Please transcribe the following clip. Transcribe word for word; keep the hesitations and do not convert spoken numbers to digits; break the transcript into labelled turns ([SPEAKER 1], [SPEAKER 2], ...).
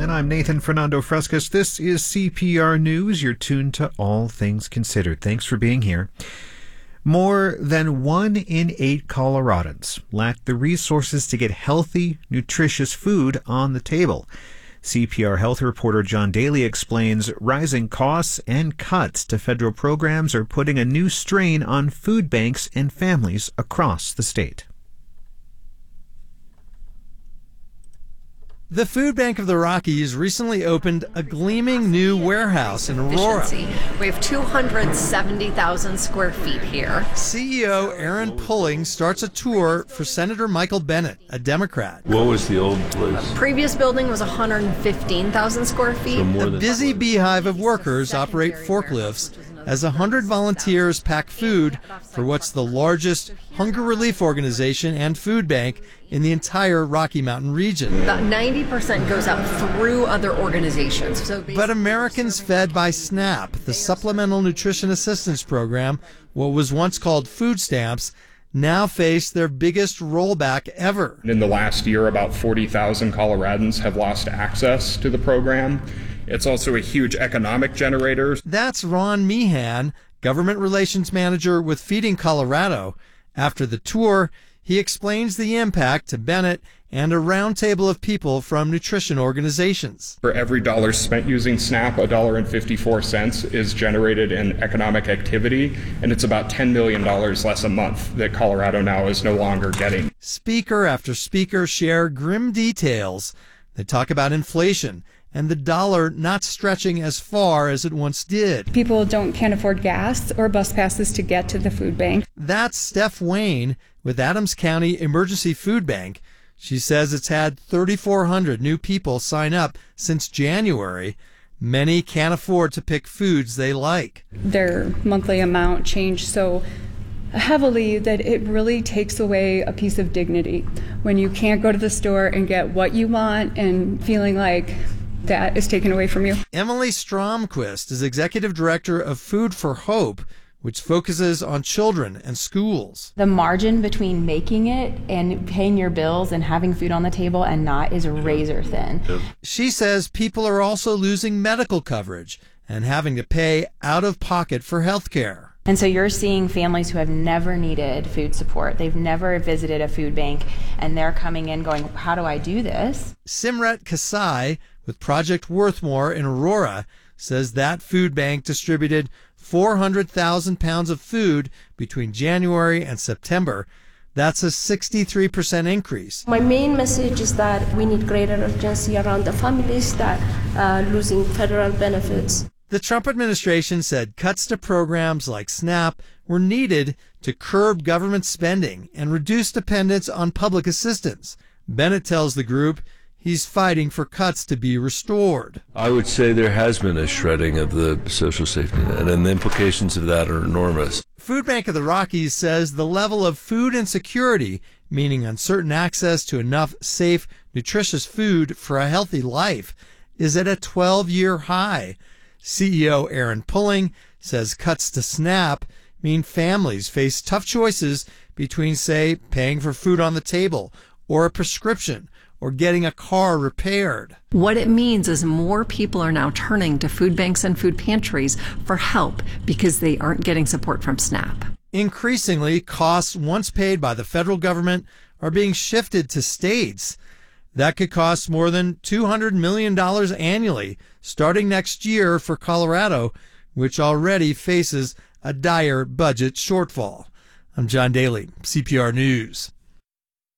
[SPEAKER 1] And I'm Nathan Fernando Frescas. This is C P R News. You're tuned to All Things Considered. Thanks for being here. More than one in eight Coloradans lack the resources to get healthy, nutritious food on the table. C P R health reporter John Daly explains rising costs and cuts to federal programs are putting a new strain on food banks and families across the state.
[SPEAKER 2] The Food Bank of the Rockies recently opened a gleaming new warehouse in Aurora.
[SPEAKER 3] We have two hundred seventy thousand square feet here.
[SPEAKER 2] C E O Aaron Pulling starts a tour for Senator Michael Bennet, a Democrat.
[SPEAKER 4] What was the old place?
[SPEAKER 3] The previous building was one hundred fifteen thousand square feet.
[SPEAKER 2] So a busy beehive of workers operate forklifts as one hundred volunteers pack food for what's the largest hunger relief organization and food bank in the entire Rocky Mountain region.
[SPEAKER 3] About ninety percent goes out through other organizations. So
[SPEAKER 2] but Americans fed by SNAP, the Supplemental Nutrition Assistance Program, what was once called food stamps, now face their biggest rollback ever.
[SPEAKER 5] In the last year, about forty thousand Coloradans have lost access to the program. It's also a huge economic generator.
[SPEAKER 2] That's Ron Meehan, Government Relations Manager with Feeding Colorado. After the tour, he explains the impact to Bennett and a roundtable of people from nutrition organizations.
[SPEAKER 5] For every dollar spent using SNAP, one dollar and fifty-four cents is generated in economic activity, and it's about ten million dollars less a month that Colorado now is no longer getting.
[SPEAKER 2] Speaker after speaker share grim details. They talk about inflation and the dollar not stretching as far as it once did.
[SPEAKER 6] People don't can't afford gas or bus passes to get to the food bank.
[SPEAKER 2] That's Steph Wayne with Adams County Emergency Food Bank. She says it's had thirty-four hundred new people sign up since January. Many can't afford to pick foods they like.
[SPEAKER 6] Their monthly amount changed so heavily that it really takes away a piece of dignity when you can't go to the store and get what you want and feeling like that is taken away from you.
[SPEAKER 2] Emily Stromquist is executive director of Food for Hope, which focuses on children and schools.
[SPEAKER 7] The margin between making it and paying your bills and having food on the table and not is razor thin.
[SPEAKER 2] She says people are also losing medical coverage and having to pay out of pocket for health care.
[SPEAKER 7] And so you're seeing families who have never needed food support. They've never visited a food bank, and they're coming in going, how do I do this?
[SPEAKER 2] Simrat Kasai with Project Worthmore in Aurora says that food bank distributed four hundred thousand pounds of food between January and September. That's a sixty-three percent increase.
[SPEAKER 8] My main message is that we need greater urgency around the families that are losing federal benefits.
[SPEAKER 2] The Trump administration said cuts to programs like SNAP were needed to curb government spending and reduce dependence on public assistance. Bennett tells the group he's fighting for cuts to be restored.
[SPEAKER 4] I would say there has been a shredding of the social safety net, and the implications of that are enormous.
[SPEAKER 2] Food Bank of the Rockies says the level of food insecurity, meaning uncertain access to enough safe, nutritious food for a healthy life, is at a twelve-year high. C E O Aaron Pulling says cuts to SNAP mean families face tough choices between, say, paying for food on the table or a prescription or getting a car repaired.
[SPEAKER 3] What it means is more people are now turning to food banks and food pantries for help because they aren't getting support from SNAP.
[SPEAKER 2] Increasingly, costs once paid by the federal government are being shifted to states. That could cost more than two hundred million dollars annually, starting next year for Colorado, which already faces a dire budget shortfall. I'm John Daly, C P R News.